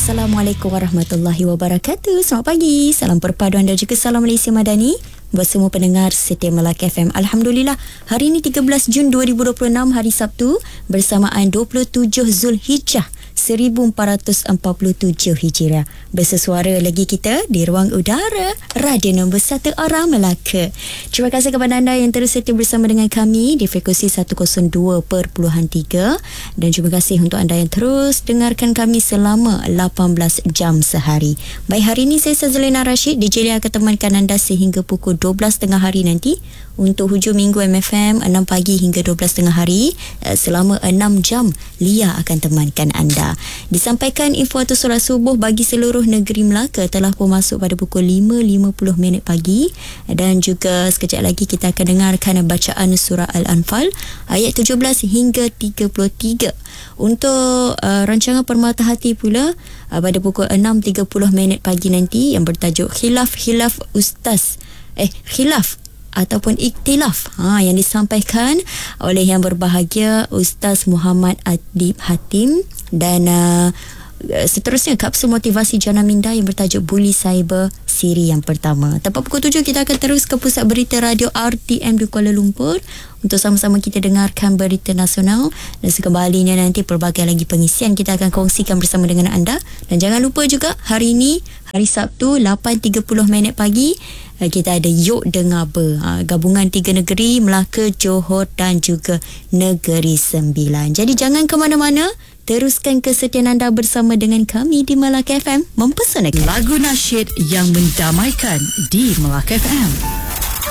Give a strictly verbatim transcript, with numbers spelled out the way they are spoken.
Assalamualaikum warahmatullahi wabarakatuh. Selamat pagi, salam perpaduan dan juga salam Malaysia Madani buat semua pendengar setia Melaka F M. Alhamdulillah, hari ini tiga belas Jun dua ribu dua puluh enam, hari Sabtu, bersamaan dua puluh tujuh Zulhijjah seribu empat ratus empat puluh tujuh Hijriah. Bersesuara lagi kita di ruang udara Radio Nombor satu Orang Melaka. Terima kasih kepada anda yang terus setia bersama dengan kami di frekuensi seratus dua perpuluhan tiga, dan terima kasih untuk anda yang terus dengarkan kami selama lapan belas jam sehari. Baik, hari ini saya Sazlina Rashid, D J Lia akan temankan anda sehingga pukul dua belas tiga puluh hari nanti untuk hujung minggu M F M enam pagi hingga dua belas tiga puluh hari. Selama enam jam Lia akan temankan anda. Disampaikan info atau solat subuh bagi seluruh negeri Melaka telah pun masuk pada pukul lima lima puluh minit pagi, dan juga sekejap lagi kita akan dengarkan bacaan surah Al-Anfal ayat tujuh belas hingga tiga puluh tiga. Untuk uh, rancangan Permata Hati pula uh, pada pukul enam tiga puluh minit pagi nanti yang bertajuk Khilaf-Khilaf Ustaz eh Khilaf ataupun Ikhtilaf, ha, yang disampaikan oleh yang berbahagia Ustaz Muhammad Adib Hatim, dan uh, seterusnya kapsul motivasi Jana Minda yang bertajuk Bully Cyber siri yang pertama. Tepat pukul tujuh kita akan terus ke pusat berita radio R T M di Kuala Lumpur untuk sama-sama kita dengarkan berita nasional, dan sekembalinya nanti pelbagai lagi pengisian kita akan kongsikan bersama dengan anda. Dan jangan lupa juga hari ini hari Sabtu lapan tiga puluh minit pagi kita ada Yuk Dengar Ber, ha, gabungan tiga negeri Melaka, Johor dan juga Negeri Sembilan. Jadi jangan ke mana-mana, teruskan kesetiaan anda bersama dengan kami di Melaka F M, mempesonakan. Lagu nasyid yang mendamaikan di Melaka F M.